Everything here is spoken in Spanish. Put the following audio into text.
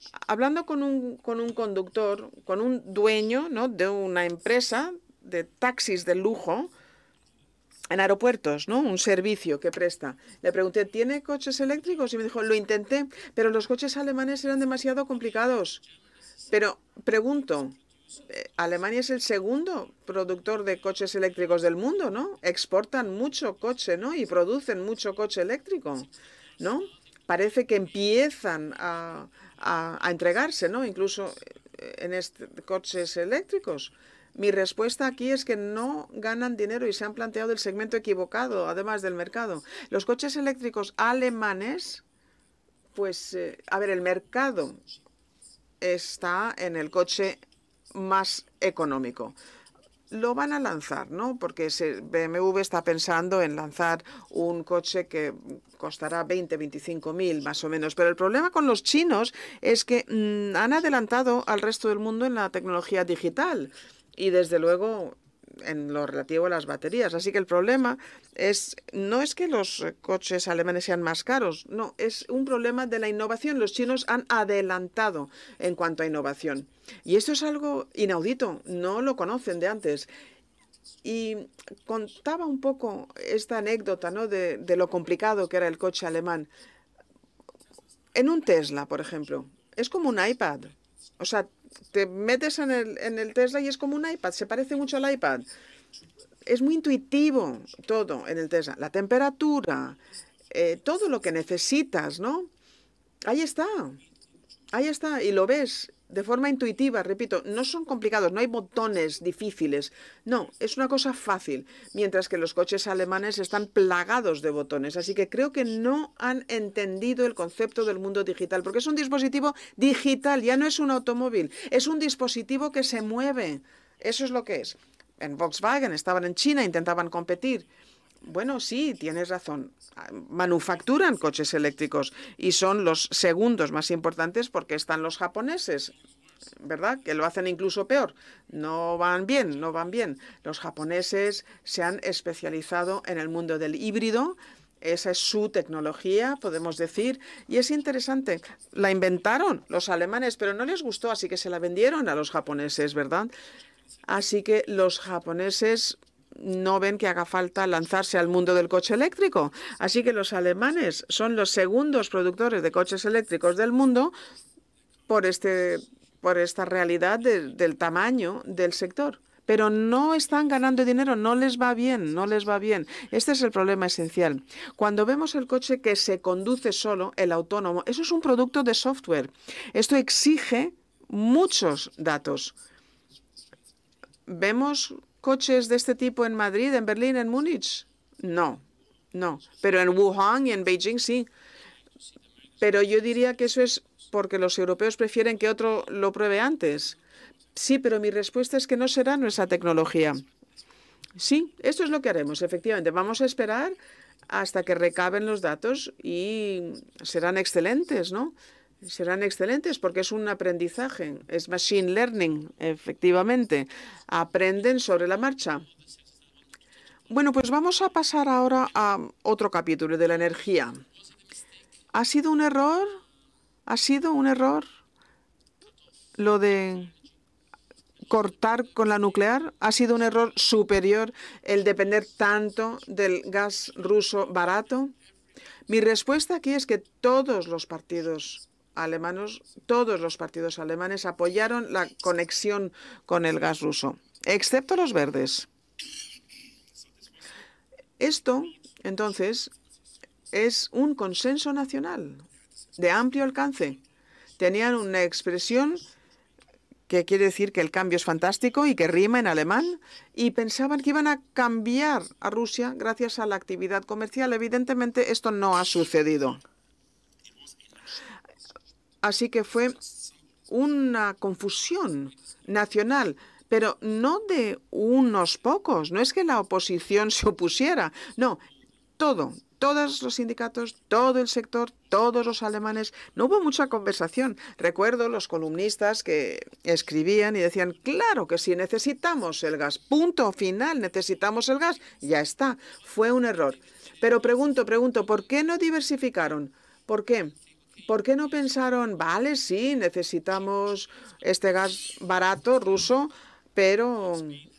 Hablando con un conductor, con un dueño, ¿no?, de una empresa de taxis de lujo en aeropuertos, ¿no?, un servicio que presta. Le pregunté, ¿tiene coches eléctricos? Y me dijo, lo intenté, pero los coches alemanes eran demasiado complicados. Pero pregunto, Alemania es el segundo productor de coches eléctricos del mundo, ¿no? Exportan mucho coche, ¿no? Y producen mucho coche eléctrico, ¿no? Parece que empiezan a entregarse, ¿no? Incluso en coches eléctricos. Mi respuesta aquí es que no ganan dinero y se han planteado el segmento equivocado, además del mercado. Los coches eléctricos alemanes, pues, a ver, el mercado está en el coche más económico. Lo van a lanzar, ¿no? Porque BMW está pensando en lanzar un coche que costará 25.000 más o menos. Pero el problema con los chinos es que han adelantado al resto del mundo en la tecnología digital y desde luego en lo relativo a las baterías. Así que el problema no es que los coches alemanes sean más caros, no, es un problema de la innovación. Los chinos han adelantado en cuanto a innovación. Y esto es algo inaudito, no lo conocen de antes. Y contaba un poco esta anécdota, ¿no?, de lo complicado que era el coche alemán. En un Tesla, por ejemplo, es como un iPad. O sea, te metes en el Tesla y es como un iPad, se parece mucho al iPad. Es muy intuitivo todo en el Tesla. La temperatura, todo lo que necesitas, ¿no? Ahí está, ahí está, y lo ves de forma intuitiva, repito, no son complicados, no hay botones difíciles, no, es una cosa fácil, mientras que los coches alemanes están plagados de botones, así que creo que no han entendido el concepto del mundo digital, porque es un dispositivo digital, ya no es un automóvil, es un dispositivo que se mueve, eso es lo que es. En Volkswagen estaban en China, intentaban competir. Bueno, sí, tienes razón. Manufacturan coches eléctricos y son los segundos más importantes porque están los japoneses, ¿verdad? Que lo hacen incluso peor. No van bien, no van bien. Los japoneses se han especializado en el mundo del híbrido. Esa es su tecnología, podemos decir, y es interesante. La inventaron los alemanes, pero no les gustó, así que se la vendieron a los japoneses, ¿verdad? Así que los japoneses no ven que haga falta lanzarse al mundo del coche eléctrico. Así que los alemanes son los segundos productores de coches eléctricos del mundo por esta realidad del tamaño del sector. Pero no están ganando dinero, no les va bien, no les va bien. Este es el problema esencial. Cuando vemos el coche que se conduce solo, el autónomo, eso es un producto de software. Esto exige muchos datos. ¿Vemos coches de este tipo en Madrid, en Berlín, en Múnich? No, no. Pero en Wuhan y en Beijing sí. Pero yo diría que eso es porque los europeos prefieren que otro lo pruebe antes. Sí, pero mi respuesta es que no será nuestra tecnología. Sí, esto es lo que haremos, efectivamente. Vamos a esperar hasta que recaben los datos y serán excelentes, ¿no? Serán excelentes porque es un aprendizaje, es machine learning, efectivamente. Aprenden sobre la marcha. Bueno, pues vamos a pasar ahora a otro capítulo de la energía. ¿Ha sido un error? ¿Ha sido un error lo de cortar con la nuclear? ¿Ha sido un error superior el depender tanto del gas ruso barato? Mi respuesta aquí es que todos los partidos alemanes apoyaron la conexión con el gas ruso, excepto los verdes. Esto, entonces, es un consenso nacional de amplio alcance. Tenían una expresión que quiere decir que el cambio es fantástico y que rima en alemán, y pensaban que iban a cambiar a Rusia gracias a la actividad comercial. Evidentemente, esto no ha sucedido. Así que fue una confusión nacional, pero no de unos pocos. No es que la oposición se opusiera, no, todos los sindicatos, todo el sector, todos los alemanes. No hubo mucha conversación. Recuerdo los columnistas que escribían y decían, claro que sí, necesitamos el gas. Punto final, necesitamos el gas. Ya está. Fue un error. Pero pregunto, ¿por qué no diversificaron? ¿Por qué? ¿Por qué no pensaron, vale, sí, necesitamos este gas barato ruso, pero